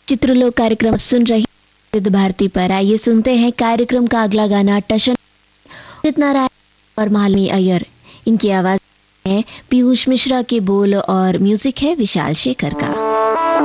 चित्रलोक कार्यक्रम सुन रही विविध भारती पर। आइए सुनते हैं कार्यक्रम का अगला गाना टशन नारायण और मालवी अय्यर। इनकी आवाज है पीयूष मिश्रा के बोल और म्यूजिक है विशाल शेखर का।